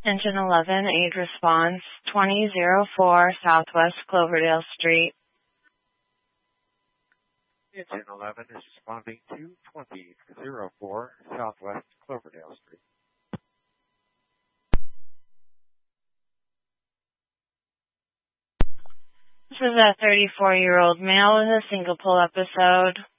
Engine 11, aid response, 2004 Southwest Cloverdale Street. Engine 11 is responding to 2004 Southwest Cloverdale Street. This is a 34-year-old male with a single pull episode.